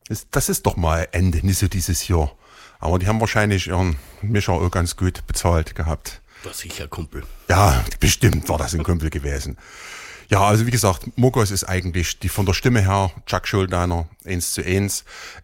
Das ist doch mal Ende, nicht so dieses Jahr. Aber die haben wahrscheinlich ihren Mischer auch ganz gut bezahlt gehabt. War sicher Kumpel. Ja, bestimmt war das ein Kumpel gewesen. Ja, also wie gesagt, Muggos ist eigentlich die von der Stimme her, Chuck Schuldiner, 1:1.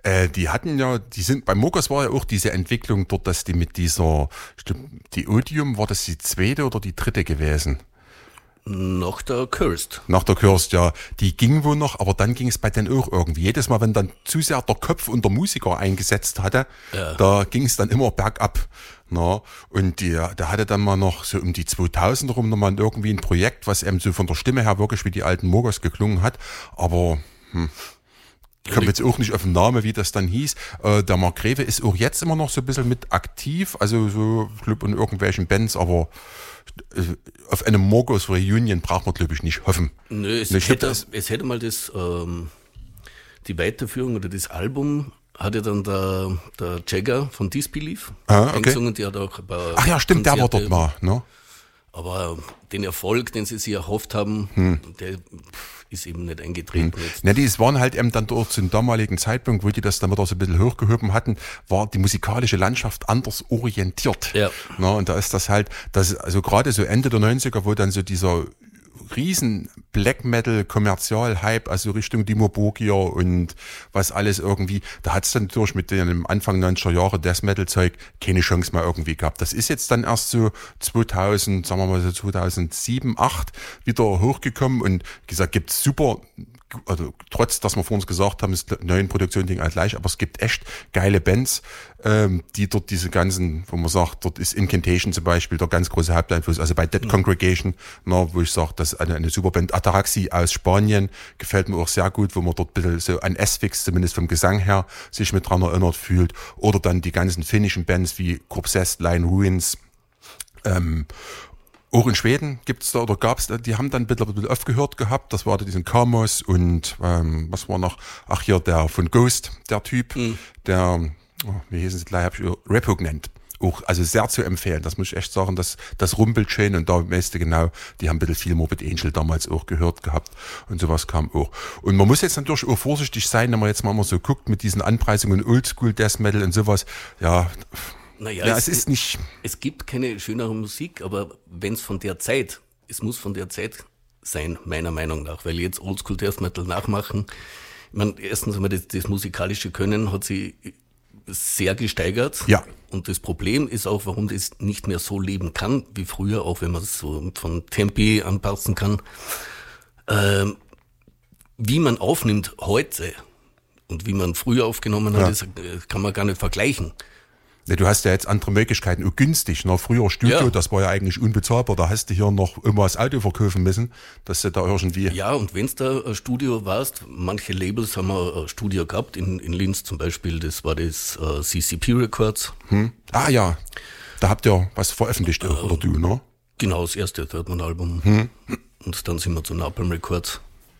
Bei Muggos war ja auch diese Entwicklung dort, dass die mit dieser, die Odium, war das die zweite oder die dritte gewesen? Nach der Cursed. Nach der Cursed, ja. Die ging wohl noch, aber dann ging es bei denen auch irgendwie. Jedes Mal, wenn dann zu sehr der Kopf und der Musiker eingesetzt hatte, da ging es dann immer bergab. Na, und der hatte dann mal noch so um die 2000 rum nochmal irgendwie ein Projekt, was eben so von der Stimme her wirklich wie die alten Muggos geklungen hat. Aber ich komme jetzt auch nicht auf den Namen, wie das dann hieß. Der Mark Greve ist auch jetzt immer noch so ein bisschen mit aktiv, also so Club in irgendwelchen Bands, aber auf eine Muggos Reunion braucht man, glaube ich, nicht hoffen. Nö, es hätte mal die Weiterführung oder das Album hat ja dann der Jagger von Disbelief eingesungen, die hat auch ein paar Ach ja, stimmt, Konzerte, der war dort mal, ne? Aber den Erfolg, den sie sich erhofft haben, der ist eben nicht eingetreten. Ne, die waren halt eben dann dort zum damaligen Zeitpunkt, wo die das dann wieder so ein bisschen hochgehoben hatten, war die musikalische Landschaft anders orientiert. Ja. Na, und da ist das halt, also gerade so Ende der 90er, wo dann so dieser riesen Black Metal Kommerzial-Hype, also Richtung Dimmu Borgir und was alles irgendwie, da hat's dann durch mit dem Anfang 90er Jahre Death Metal Zeug keine Chance mehr irgendwie gehabt. Das ist jetzt dann erst so 2000, sagen wir mal so 2007, 2008 wieder hochgekommen und wie gesagt, gibt's super, also trotz, dass wir vor uns gesagt haben, ist neuen Produktion-Ding halt gleich, aber es gibt echt geile Bands, die dort diese ganzen, wo man sagt, dort ist Incantation zum Beispiel der ganz große Haupteinfluss, also bei Dead Congregation, wo ich sage, das ist eine super Band. Ataraxi aus Spanien gefällt mir auch sehr gut, wo man dort ein bisschen so an S-Fix, zumindest vom Gesang her, sich mit dran erinnert fühlt. Oder dann die ganzen finnischen Bands wie Corpsessed, Line Ruins, auch in Schweden gibt's da oder gab's da, die haben dann ein bisschen aufgehört gehabt. Das war da diesen Kamos und was war noch? Ach hier, der von Ghost, der Typ, der, wie hießen sie gleich, Repugnant. Auch, also sehr zu empfehlen. Das muss ich echt sagen, das rumpelt schön und da weißt du genau, die haben ein bisschen viel Morbid Angel damals auch gehört gehabt und sowas kam auch. Und man muss jetzt natürlich auch vorsichtig sein, wenn man jetzt mal so guckt mit diesen Anpreisungen Oldschool Death Metal und sowas. Ja, naja, es ist nicht. Es gibt keine schönere Musik, aber wenn es von der Zeit, es muss von der Zeit sein, meiner Meinung nach, weil jetzt Oldschool Death Metal nachmachen. Ich meine, erstens einmal das musikalische Können hat sich sehr gesteigert. Ja. Und das Problem ist auch, warum das nicht mehr so leben kann wie früher, auch wenn man es so von Tempi anpassen kann. Wie man aufnimmt heute und wie man früher aufgenommen hat, das kann man gar nicht vergleichen. Ja, du hast ja jetzt andere Möglichkeiten, auch günstig. Ne? Früher Studio, das war ja eigentlich unbezahlbar. Da hast du hier noch immer das Audio verkaufen müssen, dass du da irgendwie... Ja, und wenn's da ein Studio warst, manche Labels haben ein Studio gehabt, in Linz zum Beispiel, das war das CCP Records. Ah ja, da habt ihr was veröffentlicht, oder du, ne? Genau, das erste Third Man Album. Und dann sind wir zu Napalm Records.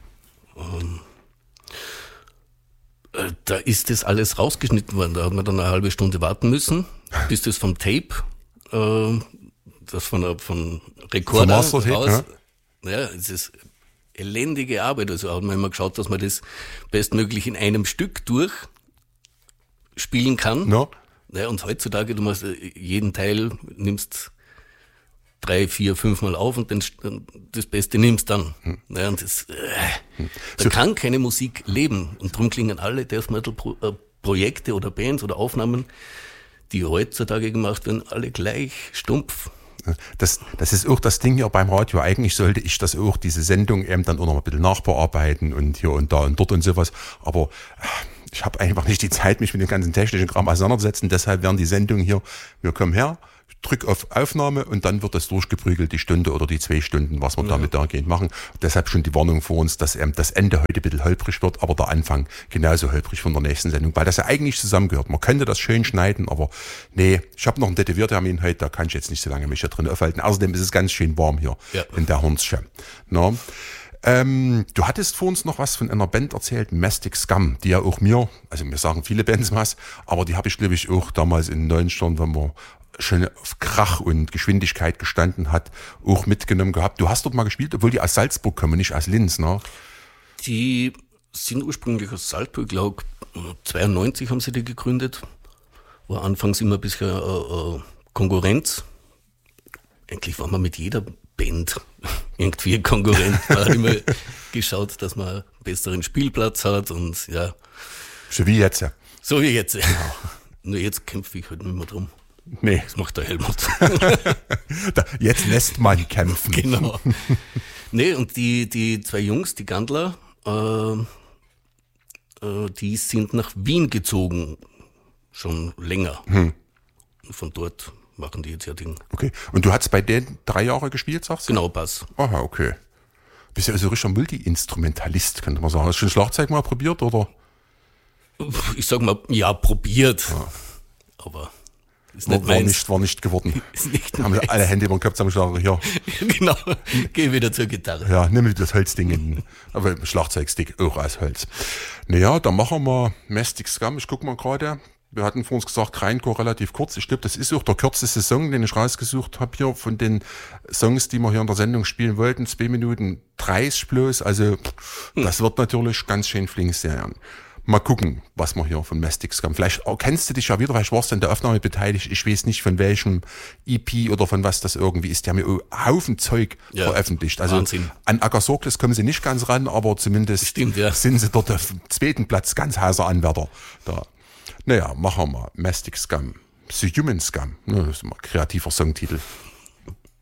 Da ist das alles rausgeschnitten worden. Da hat man dann eine halbe Stunde warten müssen, bis das vom Tape, das von Rekorder raus. Ja, es ist elendige Arbeit. Also hat man immer geschaut, dass man das bestmöglich in einem Stück durchspielen kann. No. Ja, und heutzutage, du machst jeden Teil, nimmst 3, 4, 5 Mal auf und das Beste nimmst dann. Ja, und da kann keine Musik leben. Und darum klingen alle Death Metal Projekte oder Bands oder Aufnahmen, die heutzutage gemacht werden, alle gleich stumpf. Das ist auch das Ding hier beim Radio. Eigentlich sollte ich das auch, diese Sendung eben dann auch noch ein bisschen nachbearbeiten und hier und da und dort und sowas. Aber ich habe einfach nicht die Zeit, mich mit dem ganzen technischen Kram auseinanderzusetzen. Deshalb werden die Sendungen hier, wir kommen her, drück auf Aufnahme und dann wird das durchgeprügelt, die Stunde oder die 2 Stunden, was wir damit dahingehend machen. Deshalb schon die Warnung vor uns, dass das Ende heute ein bisschen holprig wird, aber der Anfang genauso holprig von der nächsten Sendung, weil das ja eigentlich zusammengehört. Man könnte das schön schneiden, aber nee, ich habe noch einen Tätowiertermin heute, da kann ich jetzt nicht so lange mich da drin aufhalten. Außerdem ist es ganz schön warm hier in der Hornsche. No. Du hattest vor uns noch was von einer Band erzählt, Mastic Scum, die ja auch mir sagen viele Bands was, aber die habe ich, glaube ich, auch damals in den 90ern, wenn man schon auf Krach und Geschwindigkeit gestanden hat, auch mitgenommen gehabt. Du hast dort mal gespielt, obwohl die aus Salzburg kommen, nicht aus Linz, ne? Die sind ursprünglich aus Salzburg, glaube 92 haben sie die gegründet. War anfangs immer ein bisschen Konkurrenz. Eigentlich war man mit jeder Band irgendwie Konkurrent. Man hat immer geschaut, dass man einen besseren Spielplatz hat und ja. So wie jetzt, ja. So wie jetzt. Ja. Nur jetzt kämpfe ich halt nicht mehr drum. Nee. Das macht der Helmut. Jetzt lässt man kämpfen. Genau. Nee, und die zwei Jungs, die Gandler, die sind nach Wien gezogen. Schon länger. Und von dort machen die jetzt ihr Ding. Okay. Und du hast bei denen 3 Jahre gespielt, sagst du? Genau, Bass. Aha, okay. Bist ja also richtiger Multi-Instrumentalist, könnte man sagen. Hast du schon Schlagzeug mal probiert, oder? Ich sag mal, ja, probiert. Ja. Aber ist nicht meins. War nicht geworden. Ist nicht haben meins. alle Hände über den Kopf zusammengeschlagen. Ja. Genau, geh wieder zur Gitarre. Ja, nimm das Holzding aber Schlagzeugstick auch aus Holz. Naja, dann machen wir Mastic Scum. Ich guck mal gerade. Wir hatten vor uns gesagt, Grindcore relativ kurz. Ich glaube, das ist auch der kürzeste Song, den ich rausgesucht habe hier von den Songs, die wir hier in der Sendung spielen wollten. 2 Minuten 30 bloß. Also das wird natürlich ganz schön flink sein. Mal gucken, was wir hier von Mastic Scum. Vielleicht kennst du dich ja wieder, vielleicht warst du an der Aufnahme beteiligt. Ich weiß nicht, von welchem EP oder von was das irgendwie ist. Die haben ja einen Haufen Zeug veröffentlicht. Also Wahnsinn. An Agasorgles kommen sie nicht ganz ran, aber zumindest Stimmt, ja. sind sie dort auf dem 2. Platz ganz heißer Anwärter da. Naja, machen wir mal. Mastic Scum. The Human Scum. Das ist mal ein kreativer Songtitel.